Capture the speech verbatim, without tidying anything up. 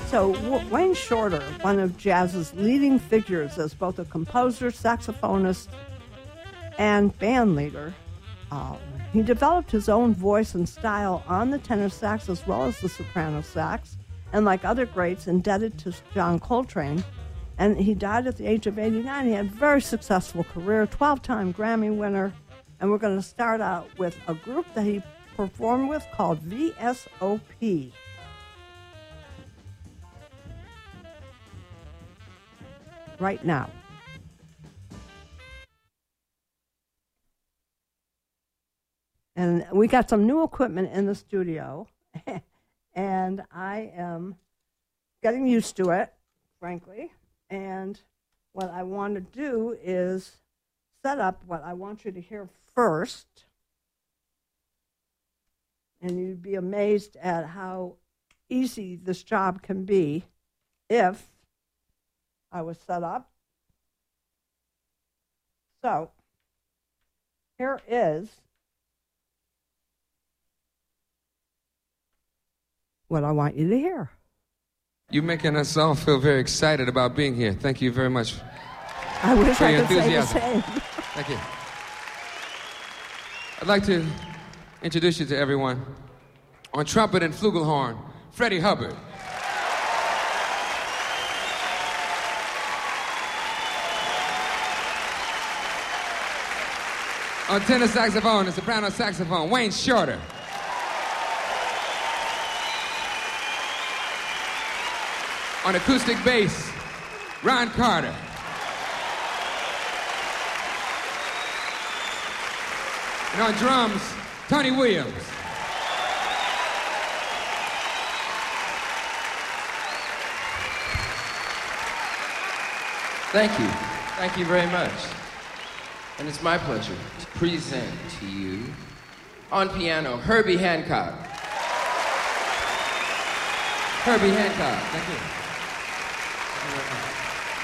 So w- Wayne Shorter, one of jazz's leading figures as both a composer, saxophonist, and band leader, um, he developed his own voice and style on the tenor sax as well as the soprano sax, and like other greats, indebted to John Coltrane. And he died at the age of eighty-nine. He had a very successful career, twelve-time Grammy winner. And we're going to start out with a group that he performed with called V S O P. Right now. And we got some new equipment in the studio, and I am getting used to it, frankly. And what I want to do is set up what I want you to hear first. And you'd be amazed at how easy this job can be if I was set up. So, here is what I want you to hear. You're making us all feel very excited about being here. Thank you very much. I wish for I your could enthusiasm. say the same. Thank you. I'd like to introduce you to everyone. On trumpet and flugelhorn, Freddie Hubbard. On tenor saxophone and soprano saxophone, Wayne Shorter. On acoustic bass, Ron Carter. And on drums, Tony Williams. Thank you. Thank you very much. And it's my pleasure to present to you, on piano, Herbie Hancock. Herbie Hancock. Thank you. Thank you very much.